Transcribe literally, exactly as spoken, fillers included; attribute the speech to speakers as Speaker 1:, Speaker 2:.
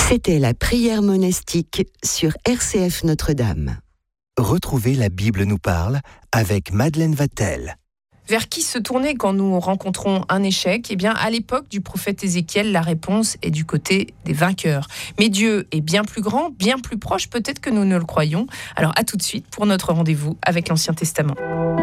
Speaker 1: C'était la prière monastique sur R C F Notre-Dame.
Speaker 2: Retrouvez La Bible nous parle avec Madeleine Vatel.
Speaker 3: Vers qui se tourner quand nous rencontrons un échec ? Eh bien, à l'époque du prophète Ézéchiel, la réponse est du côté des vainqueurs. Mais Dieu est bien plus grand, bien plus proche peut-être que nous ne le croyons. Alors à tout de suite pour notre rendez-vous avec l'Ancien Testament.